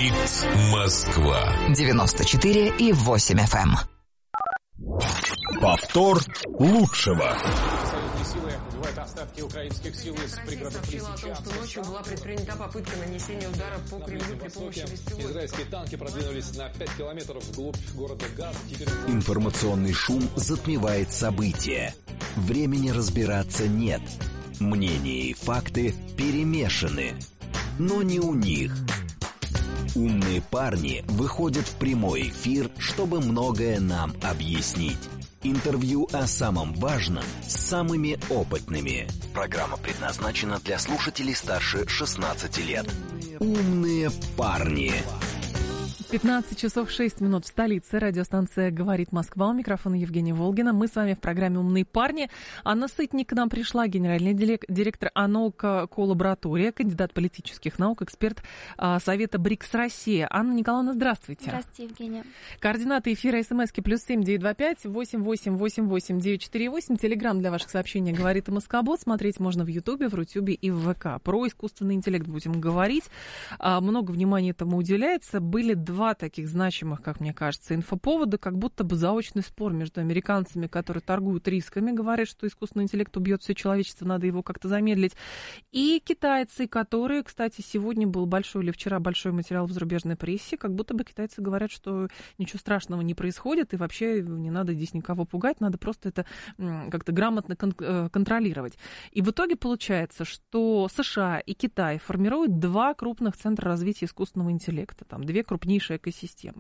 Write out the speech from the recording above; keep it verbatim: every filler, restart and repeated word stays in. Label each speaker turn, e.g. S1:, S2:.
S1: Говорит Москва.
S2: девяносто четыре и восемь эф эм.
S1: Повтор лучшего.
S3: Остатки украинских сил из пригородов
S4: сообщила о том, что ночью была предпринята попытка нанесения удара по Кремлю при помощи беспилотников.
S3: Израильские танки продвинулись на пять километров вглубь города Газ. Теперь...
S5: Информационный шум затмевает события. Времени разбираться нет. Мнения и факты перемешаны. Но не у них. Умные парни выходят в прямой эфир, чтобы многое нам объяснить. Интервью о самом важном с самыми опытными. Программа предназначена для слушателей старше шестнадцати лет. Умные парни.
S6: пятнадцать часов шесть минут в столице. Радиостанция «Говорит Москва». У микрофона Евгения Волгина. Мы с вами в программе «Умные парни». Анна Сытник к нам пришла, генеральный директор АНОК «Коллаборатория», кандидат политических наук, эксперт а, Совета БРИКС Россия. Анна Николаевна, здравствуйте.
S7: Здравствуйте, Евгения.
S6: Координаты эфира СМСки плюс семь девятьсот двадцать пять восемь восемь восемь восемь девять четыре восемь. Телеграм для ваших сообщений «Говорит Москобот». Смотреть можно в Ютубе, в Рутюбе и в ВК. Про искусственный интеллект будем говорить. А, много внимания этому уделяется. Были два Два таких значимых, как мне кажется, инфоповода, как будто бы заочный спор между американцами, которые торгуют рисками, говорят, что искусственный интеллект убьет все человечество, надо его как-то замедлить, и китайцы, которые, кстати, сегодня был большой или вчера большой материал в зарубежной прессе, как будто бы китайцы говорят, что ничего страшного не происходит, и вообще не надо здесь никого пугать, надо просто это как-то грамотно кон- контролировать. И в итоге получается, что США и Китай формируют два крупных центра развития искусственного интеллекта, там две крупнейшие экосистемы.